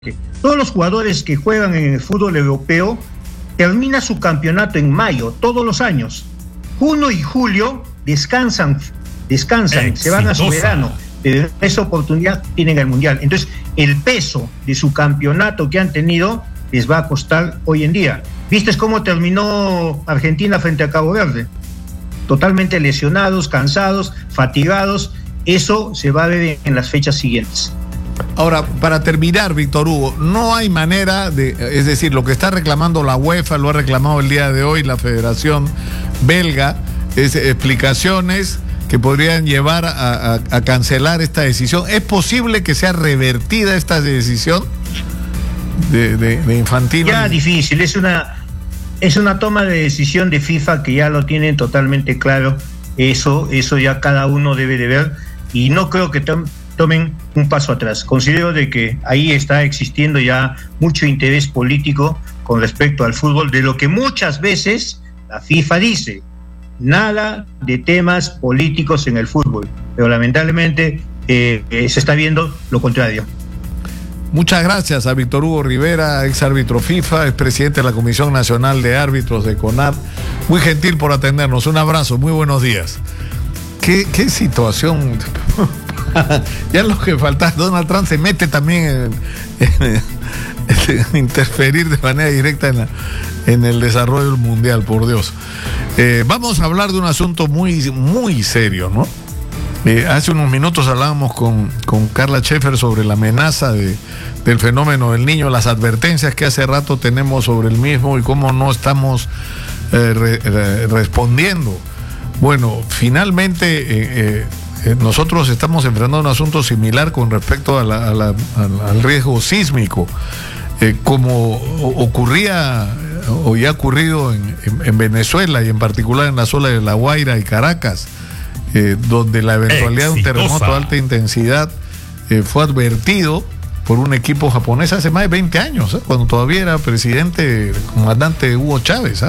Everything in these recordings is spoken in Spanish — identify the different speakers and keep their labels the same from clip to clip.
Speaker 1: Todos los jugadores que juegan en el fútbol europeo termina su campeonato en mayo, todos los años. Junio y julio descansan, se van a su verano, pero en esa oportunidad tienen el Mundial. Entonces, el peso de su campeonato que han tenido les va a costar hoy en día. ¿Viste cómo terminó Argentina frente a Cabo Verde? Totalmente lesionados, cansados, fatigados. Eso se va a ver en las fechas siguientes.
Speaker 2: Ahora, para terminar, Víctor Hugo, no hay manera es decir, lo que está reclamando la UEFA, lo ha reclamado el día de hoy la Federación Belga, es explicaciones que podrían llevar a cancelar esta decisión. ¿Es posible que sea revertida esta decisión de Infantino?
Speaker 1: Ya difícil, es una toma de decisión de FIFA que ya lo tienen totalmente claro. Eso ya cada uno debe de ver, y no creo que tomen un paso atrás. Considero de que ahí está existiendo ya mucho interés político con respecto al fútbol, de lo que muchas veces la FIFA dice, nada de temas políticos en el fútbol, pero lamentablemente se está viendo lo contrario.
Speaker 2: Muchas gracias a Víctor Hugo Rivera, ex árbitro FIFA, ex presidente de la Comisión Nacional de Árbitros de CONAD. Muy gentil por atendernos. Un abrazo, muy buenos días. ¿Qué situación? Ya lo que falta, Donald Trump se mete también en interferir de manera directa en el desarrollo del mundial, por Dios. Vamos a hablar de un asunto muy, muy serio, ¿no? Hace unos minutos hablábamos con Carla Schaefer sobre la amenaza del fenómeno del Niño, las advertencias que hace rato tenemos sobre el mismo y cómo no estamos respondiendo. Bueno, finalmente nosotros estamos enfrentando un asunto similar con respecto al riesgo sísmico, como ocurría o ya ha ocurrido en Venezuela, y en particular en la zona de La Guaira y Caracas, donde la eventualidad de un terremoto de alta intensidad fue advertido por un equipo japonés hace más de 20 años, cuando todavía era presidente, el comandante Hugo Chávez.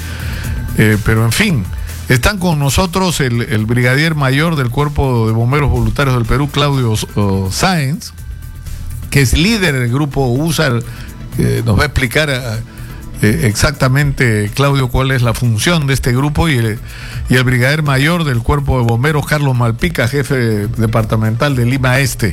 Speaker 2: Pero en fin, están con nosotros el brigadier mayor del Cuerpo de Bomberos Voluntarios del Perú, Claudio Sáenz, que es líder del grupo USAR. Nos va a explicar exactamente, Claudio, cuál es la función de este grupo, y el brigadier mayor del Cuerpo de Bomberos, Carlos Malpica, jefe departamental de Lima Este.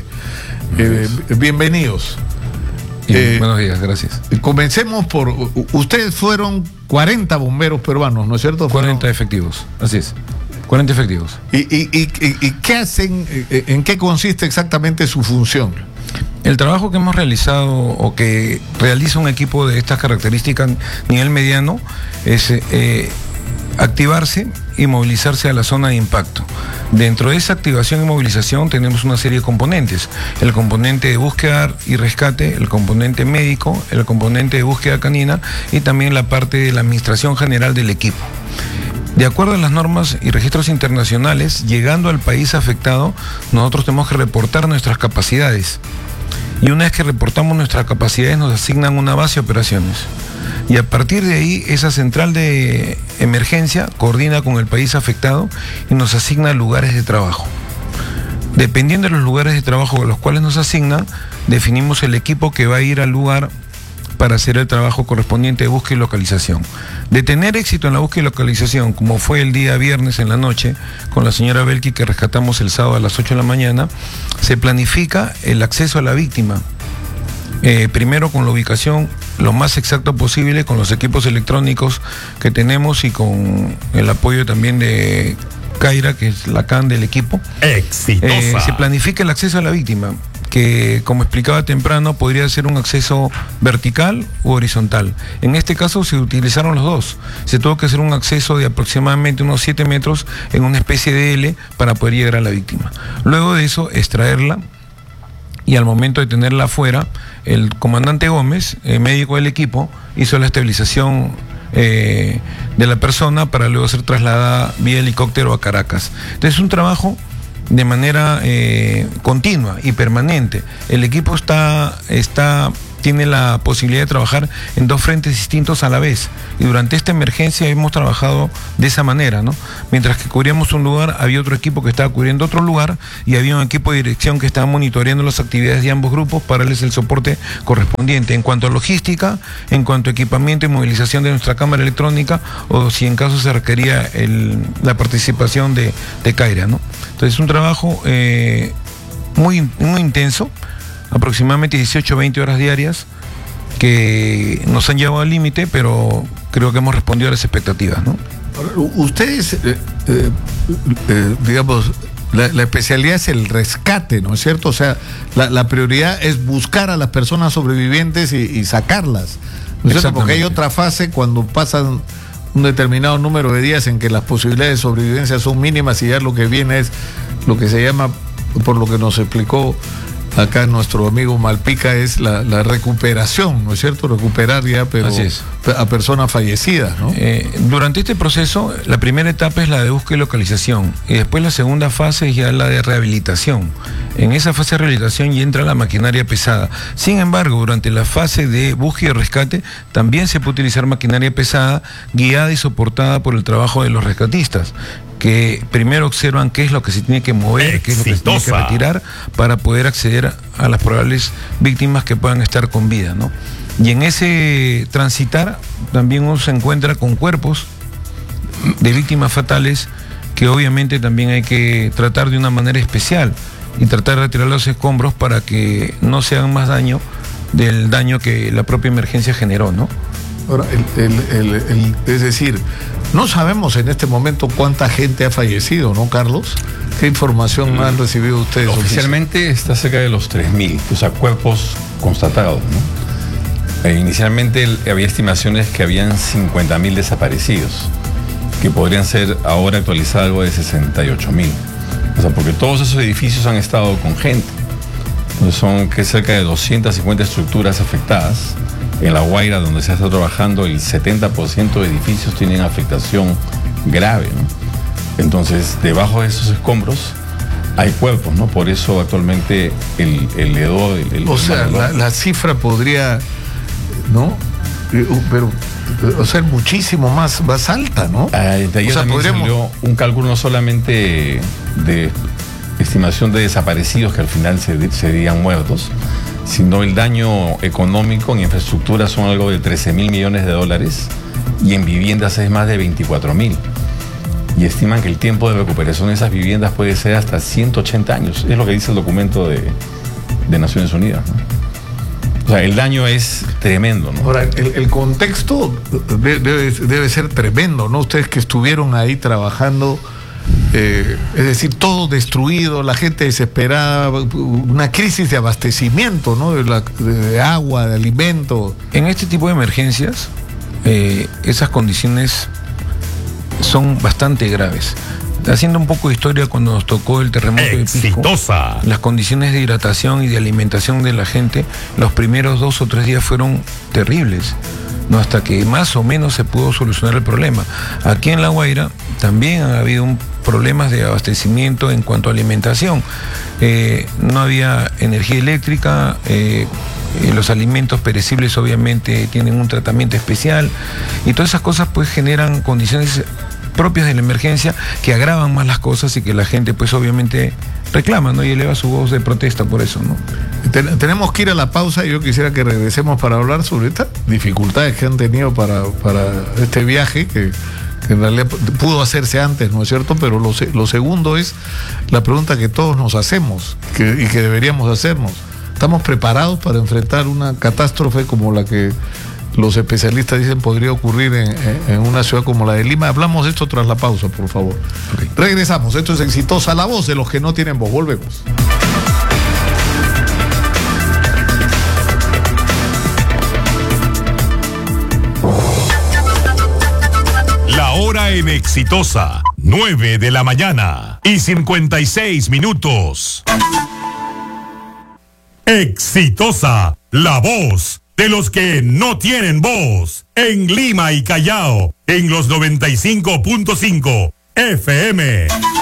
Speaker 2: Bienvenidos.
Speaker 3: Buenos días, gracias.
Speaker 2: Comencemos por, ustedes fueron 40 bomberos peruanos, ¿no es cierto?
Speaker 3: 40 efectivos, así es. 40 efectivos.
Speaker 2: ¿Y qué hacen? ¿En qué consiste exactamente su función?
Speaker 3: El trabajo que hemos realizado, o que realiza un equipo de estas características a nivel mediano, es activarse y movilizarse a la zona de impacto. Dentro de esa activación y movilización tenemos una serie de componentes: el componente de búsqueda y rescate, el componente médico, el componente de búsqueda canina, y también la parte de la administración general del equipo. De acuerdo a las normas y registros internacionales, llegando al país afectado, nosotros tenemos que reportar nuestras capacidades. Y una vez que reportamos nuestras capacidades, nos asignan una base de operaciones. Y a partir de ahí, esa central de emergencia coordina con el país afectado y nos asigna lugares de trabajo. Dependiendo de los lugares de trabajo a los cuales nos asignan, definimos el equipo que va a ir al lugar para hacer el trabajo correspondiente de búsqueda y localización. De tener éxito en la búsqueda y localización, como fue el día viernes en la noche, con la señora Belki, que rescatamos el sábado a las 8 de la mañana, se planifica el acceso a la víctima. Primero con la ubicación lo más exacto posible, con los equipos electrónicos que tenemos y con el apoyo también de Kaira, que es la CAN del equipo.
Speaker 4: Exitosa.
Speaker 3: Se planifica el acceso a la víctima, que, como explicaba temprano, podría ser un acceso vertical u horizontal. En este caso se utilizaron los dos. Se tuvo que hacer un acceso de aproximadamente unos 7 metros en una especie de L para poder llegar a la víctima. Luego de eso, extraerla, y al momento de tenerla afuera, el comandante Gómez, médico del equipo, hizo la estabilización de la persona para luego ser trasladada vía helicóptero a Caracas. Entonces es un trabajo de manera continua y permanente. El equipo tiene la posibilidad de trabajar en 2 frentes distintos a la vez. Y durante esta emergencia hemos trabajado de esa manera, ¿no? Mientras que cubríamos un lugar, había otro equipo que estaba cubriendo otro lugar y había un equipo de dirección que estaba monitoreando las actividades de ambos grupos para darles el soporte correspondiente en cuanto a logística, en cuanto a equipamiento y movilización de nuestra cámara electrónica, o si en caso se requería la participación de Caira, ¿no? Entonces, un trabajo muy intenso, aproximadamente 18-20 horas diarias, que nos han llevado al límite, pero creo que hemos respondido a las expectativas, ¿no?
Speaker 2: Ustedes, digamos, la especialidad es el rescate, ¿no es cierto? O sea, la prioridad es buscar a las personas sobrevivientes y sacarlas, ¿no es cierto? Porque hay otra fase cuando pasan un determinado número de días en que las posibilidades de sobrevivencia son mínimas y ya lo que viene es lo que se llama, por lo que nos explicó acá nuestro amigo Malpica, es la recuperación, ¿no es cierto? Recuperar ya, pero a personas fallecidas, ¿no?
Speaker 3: Durante este proceso, la primera etapa es la de búsqueda y localización, y después la segunda fase es ya la de rehabilitación. En esa fase de rehabilitación ya entra la maquinaria pesada. Sin embargo, durante la fase de búsqueda y rescate, también se puede utilizar maquinaria pesada, guiada y soportada por el trabajo de los rescatistas, que primero observan qué es lo que se tiene que mover, qué es lo que se tiene que retirar para poder acceder a las probables víctimas que puedan estar con vida, ¿no? Y en ese transitar también uno se encuentra con cuerpos de víctimas fatales que obviamente también hay que tratar de una manera especial y tratar de retirar los escombros para que no se hagan más daño del daño que la propia emergencia generó, ¿no?
Speaker 2: Ahora, es decir, no sabemos en este momento cuánta gente ha fallecido, ¿no, Carlos? ¿Qué información han recibido ustedes?
Speaker 4: Oficialmente está cerca de los 3.000, o sea, cuerpos constatados, ¿no? Inicialmente había estimaciones que habían 50.000 desaparecidos, que podrían ser ahora actualizados algo de 68.000. O sea, porque todos esos edificios han estado con gente. Entonces son que cerca de 250 estructuras afectadas. En La Guaira, donde se está trabajando, el 70% de edificios tienen afectación grave, ¿no? Entonces, debajo de esos escombros hay cuerpos, ¿no? Por eso actualmente el EDO...
Speaker 2: O sea, la cifra podría, ¿no? Pero, o sea, muchísimo más alta, ¿no?
Speaker 4: De ayer, o sea, también salió un cálculo no solamente de estimación de desaparecidos que al final serían muertos, sino el daño económico en infraestructura son algo de 13.000 millones de dólares y en viviendas es más de 24.000. Y estiman que el tiempo de recuperación de esas viviendas puede ser hasta 180 años. Es lo que dice el documento de Naciones Unidas, ¿no? O sea, el daño es tremendo, ¿no?
Speaker 2: Ahora, el contexto debe ser tremendo, ¿no? Ustedes que estuvieron ahí trabajando, es decir, todo destruido, la gente desesperada, una crisis de abastecimiento, ¿no? De agua, de alimento.
Speaker 3: En este tipo de emergencias, esas condiciones son bastante graves. Haciendo un poco de historia, cuando nos tocó el terremoto de Pisco, las condiciones de hidratación y de alimentación de la gente, los primeros 2 o 3 días fueron terribles, ¿no? Hasta que más o menos se pudo solucionar el problema. Aquí en La Guaira también ha habido problemas de abastecimiento en cuanto a alimentación. No había energía eléctrica, los alimentos perecibles obviamente tienen un tratamiento especial, y todas esas cosas pues generan condiciones propias de la emergencia que agravan más las cosas y que la gente pues obviamente reclama, ¿no? Y eleva su voz de protesta por eso, ¿no?
Speaker 2: Tenemos que ir a la pausa y yo quisiera que regresemos para hablar sobre estas dificultades que han tenido para este viaje que en realidad pudo hacerse antes, ¿no es cierto? Pero lo segundo es la pregunta que todos nos hacemos y que deberíamos hacernos. ¿Estamos preparados para enfrentar una catástrofe como la que los especialistas dicen podría ocurrir en una ciudad como la de Lima? Hablamos de esto tras la pausa, por favor. Okay. Regresamos. Esto es Exitosa, la voz de los que no tienen voz. Volvemos.
Speaker 5: La hora en Exitosa, 9 de la mañana y 56 minutos. Exitosa, la voz de los que no tienen voz, en Lima y Callao, en los 95.5 FM.